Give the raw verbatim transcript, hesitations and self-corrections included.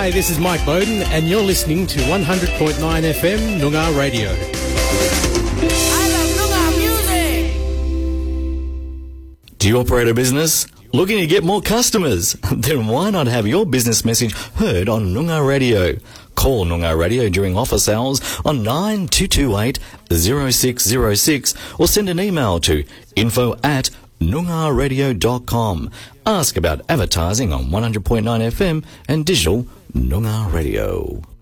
Hi, this is Mike Bowden, and you're listening to one hundred point nine F M Noongar Radio. I love Noongar music! Do you operate a business? Looking to get more customers? Then why not have your business message heard on Noongar Radio? Call Noongar Radio during office hours on nine two two eight, zero six zero six or send an email to info at noongar radio dot com. Ask about advertising on one hundred point nine F M and digital Noongar Radio.